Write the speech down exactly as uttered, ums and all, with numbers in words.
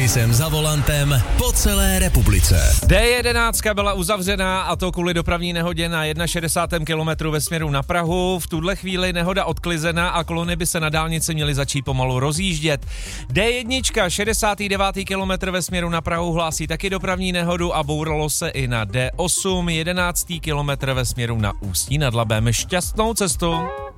servisem za volantem po celé republice. dé jedenáct byla uzavřená, a to kvůli dopravní nehodě na šedesátém prvním kilometru ve směru na Prahu. V tuhle chvíli nehoda odklizená a kolony by se na dálnici měly začít pomalu rozjíždět. dé jedna, šedesátý devátý kilometr ve směru na Prahu, hlásí taky dopravní nehodu a bouralo se i na dé osm, jedenáctý kilometr ve směru na Ústí nad Labem. Šťastnou cestu.